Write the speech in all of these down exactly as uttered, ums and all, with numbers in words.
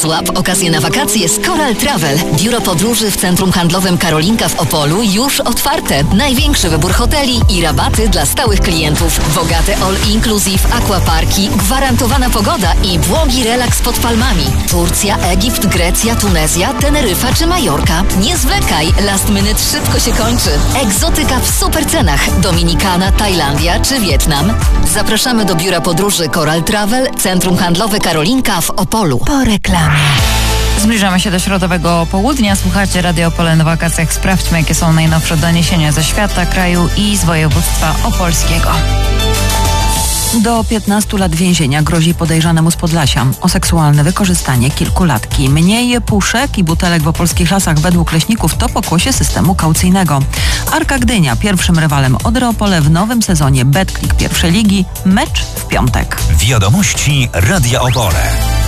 Złap okazję na wakacje z Coral Travel. Biuro podróży w Centrum Handlowym Karolinka w Opolu już otwarte. Największy wybór hoteli i rabaty dla stałych klientów. Bogate all-inclusive, aquaparki, gwarantowana pogoda i błogi relaks pod palmami. Turcja, Egipt, Grecja, Tunezja, Teneryfa czy Majorka. Nie zwlekaj, last minute szybko się kończy. Egzotyka w super cenach. Dominikana, Tajlandia czy Wietnam. Zapraszamy do biura podróży Coral Travel, Centrum Handlowe Karolinka w Opolu. Po reklamie. Zbliżamy się do środowego południa. Słuchacie Radio Opole na wakacjach. Sprawdźmy, jakie są najnowsze doniesienia ze świata, kraju i z województwa opolskiego. Do piętnastu lat więzienia grozi podejrzanemu z Podlasia o seksualne wykorzystanie kilkulatki. Mniej puszek i butelek w opolskich lasach według leśników to pokłosie systemu kaucyjnego. Arka Gdynia pierwszym rywalem Odry Opole w nowym sezonie Betclic pierwszej ligi. Mecz w piątek. Wiadomości Radia Opole.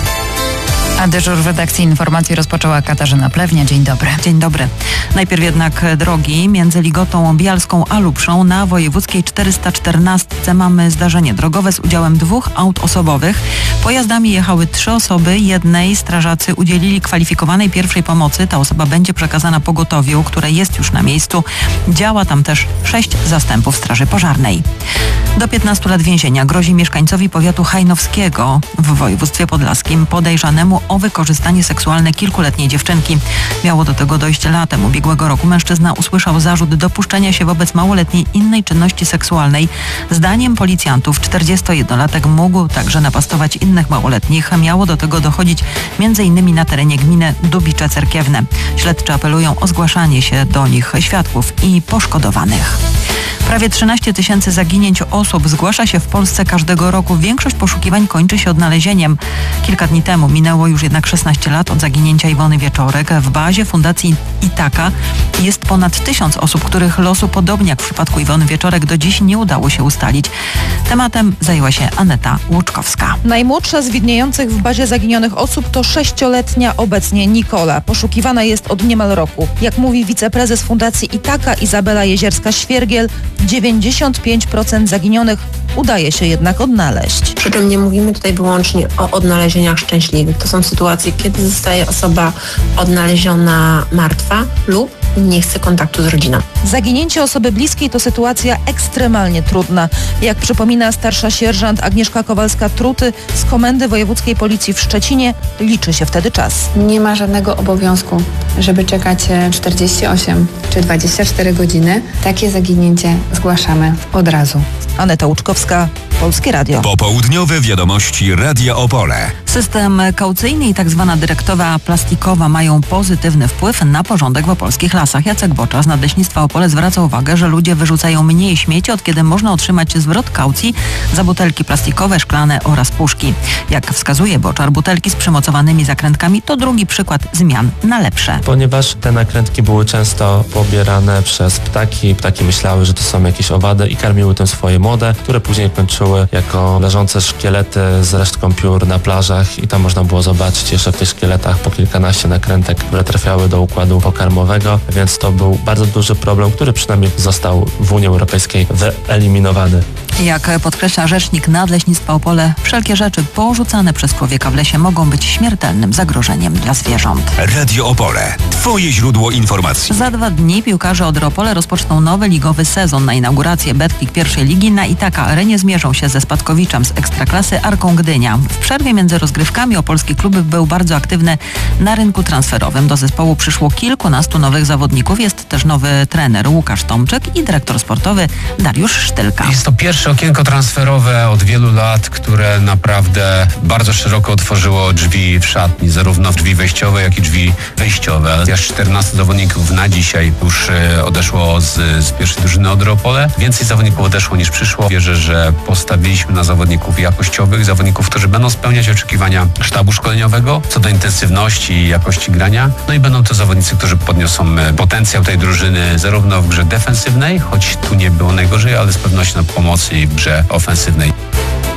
A dyżur w redakcji informacji rozpoczęła Katarzyna Plewnia. Dzień dobry. Dzień dobry. Najpierw jednak drogi między Ligotą Bialską a Lubrzą na wojewódzkiej czterysta czternastce mamy zdarzenie drogowe z udziałem dwóch aut osobowych. Pojazdami jechały trzy osoby. Jednej strażacy udzielili kwalifikowanej pierwszej pomocy. Ta osoba będzie przekazana pogotowiu, które jest już na miejscu. Działa tam też sześć zastępów straży pożarnej. Do piętnastu lat więzienia grozi mieszkańcowi powiatu hajnowskiego w województwie podlaskim podejrzanemu o wykorzystanie seksualne kilkuletniej dziewczynki. Miało do tego dojść latem ubiegłego roku. Mężczyzna usłyszał zarzut dopuszczenia się wobec małoletniej innej czynności seksualnej. Zdaniem policjantów czterdziestojednolatek mógł także napastować innych małoletnich. Miało do tego dochodzić między innymi na terenie gminy Dubicze Cerkiewne. Śledczy apelują o zgłaszanie się do nich świadków i poszkodowanych. Prawie trzynaście tysięcy zaginięć osób zgłasza się w Polsce każdego roku. Większość poszukiwań kończy się odnalezieniem. Kilka dni temu minęło już jednak szesnaście lat od zaginięcia Iwony Wieczorek. W bazie Fundacji Itaka jest ponad tysiąc osób, których losu, podobnie jak w przypadku Iwony Wieczorek, do dziś nie udało się ustalić. Tematem zajęła się Aneta Łuczkowska. Najmłodsza z widniejących w bazie zaginionych osób to sześcioletnia obecnie Nikola. Poszukiwana jest od niemal roku. Jak mówi wiceprezes Fundacji Itaka Izabela Jezierska-Świergiel, dziewięćdziesiąt pięć procent zaginionych udaje się jednak odnaleźć. Przy czym nie mówimy tutaj wyłącznie o odnalezieniach szczęśliwych. To są sytuacje, kiedy zostaje osoba odnaleziona martwa lub nie chce kontaktu z rodziną. Zaginięcie osoby bliskiej to sytuacja ekstremalnie trudna. Jak przypomina starsza sierżant Agnieszka Kowalska-Truty z Komendy Wojewódzkiej Policji w Szczecinie, liczy się wtedy czas. Nie ma żadnego obowiązku, żeby czekać czterdzieści osiem czy dwadzieścia cztery godziny. Takie zaginięcie zgłaszamy od razu. Aneta Łuczkowska, Polskie Radio. Popołudniowe wiadomości Radia Opole. System kaucyjny i tak zwana dyrektywa plastikowa mają pozytywny wpływ na porządek w opolskich lasach. Jacek Boczar z Nadleśnictwa Opole zwraca uwagę, że ludzie wyrzucają mniej śmieci, od kiedy można otrzymać zwrot kaucji za butelki plastikowe, szklane oraz puszki. Jak wskazuje Boczar, butelki z przymocowanymi zakrętkami to drugi przykład zmian na lepsze. Ponieważ te nakrętki były często pobierane przez ptaki, ptaki myślały, że to są jakieś owady i karmiły tym swoje młode, które później kończyły jako leżące szkielety z resztką piór na plażach i tam można było zobaczyć jeszcze w tych szkieletach po kilkanaście nakrętek, które trafiały do układu pokarmowego, więc to był bardzo duży problem, który przynajmniej został w Unii Europejskiej wyeliminowany. Jak podkreśla rzecznik Nadleśnictwa Opole, wszelkie rzeczy porzucane przez człowieka w lesie mogą być śmiertelnym zagrożeniem dla zwierząt. Radio Opole. Twoje źródło informacji. Za dwa dni piłkarze Odry Opole rozpoczną nowy ligowy sezon. Na inaugurację Betclic pierwszej ligi na Itaka Arenie zmierzą się ze spadkowiczem z Ekstraklasy Arką Gdynia. W przerwie między rozgrywkami opolski klub był bardzo aktywny na rynku transferowym. Do zespołu przyszło kilkunastu nowych zawodników. Jest też nowy trener Łukasz Tomczyk i dyrektor sportowy Dariusz Sztylka. Jest to pierwsze okienko transferowe od wielu lat, które naprawdę bardzo szeroko otworzyło drzwi w szatni, zarówno drzwi wejściowe, jak i drzwi wejściowe. Aż czternastu zawodników na dzisiaj już odeszło z, z pierwszej drużyny Odry Opole. Więcej zawodników odeszło niż przyszło. Wierzę, że postawiliśmy na zawodników jakościowych, zawodników, którzy będą spełniać oczekiwania sztabu szkoleniowego co do intensywności i jakości grania. No i będą to zawodnicy, którzy podniosą potencjał tej drużyny zarówno w grze defensywnej, choć tu nie było najgorzej, ale z pewnością na pomocy i w grze ofensywnej.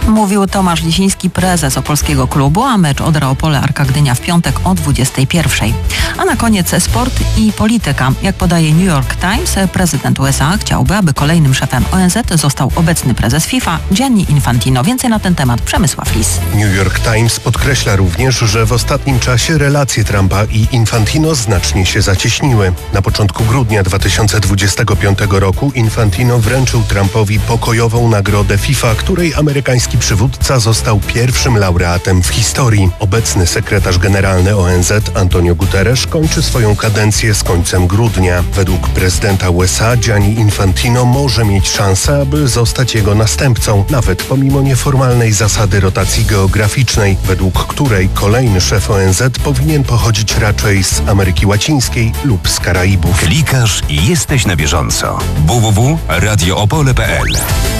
Mówił Tomasz Lisiński, prezes opolskiego klubu, a mecz Odra Opole Arka Gdynia w piątek o dwudziestej pierwszej. A na koniec sport i polityka. Jak podaje New York Times, prezydent U S A chciałby, aby kolejnym szefem O N Z został obecny prezes FIFA Gianni Infantino. Więcej na ten temat Przemysław Lis. New York Times podkreśla również, że w ostatnim czasie relacje Trumpa i Infantino znacznie się zacieśniły. Na początku grudnia dwa tysiące dwudziestego piątego roku Infantino wręczył Trumpowi pokojową nagrodę FIFA, której amerykański przywódca został pierwszym laureatem w historii. Obecny sekretarz generalny O N Z Antonio Guterres kończy swoją kadencję z końcem grudnia. Według prezydenta U S A Gianni Infantino może mieć szansę, aby zostać jego następcą, nawet pomimo nieformalnej zasady rotacji geograficznej, według której kolejny szef O N Z powinien pochodzić raczej z Ameryki Łacińskiej lub z Karaibów. Klikasz i jesteś na bieżąco. w w w kropka radio opole kropka p l.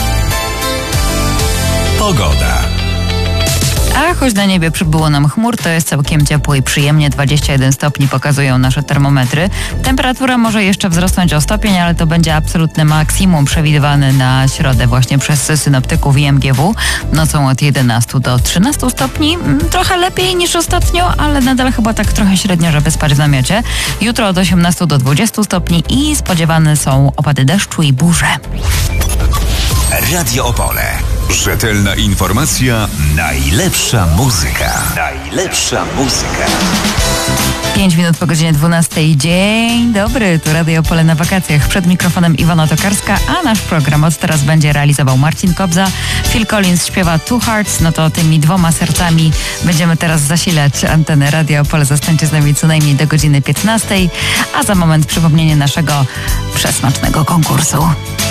Pogoda. A choć na niebie przybyło nam chmur, to jest całkiem ciepło i przyjemnie. dwadzieścia jeden stopni pokazują nasze termometry. Temperatura może jeszcze wzrosnąć o stopień, ale to będzie absolutne maksimum przewidywane na środę właśnie przez synoptyków i M G W. Nocą od jedenastu do trzynastu stopni. Trochę lepiej niż ostatnio, ale nadal chyba tak trochę średnio, żeby spać w namiocie. Jutro od osiemnastu do dwudziestu stopni i spodziewane są opady deszczu i burze. Radio Opole. Rzetelna informacja, najlepsza muzyka. Najlepsza muzyka. Pięć minut po godzinie dwunastej. Dzień dobry, tu Radio Opole na wakacjach. Przed mikrofonem Iwona Tokarska, a nasz program od teraz będzie realizował Marcin Kobza. Phil Collins śpiewa Two Hearts, no to tymi dwoma sercami będziemy teraz zasilać antenę Radio Opole. Zostańcie z nami co najmniej do godziny piętnastej, a za moment przypomnienie naszego przesmacznego konkursu.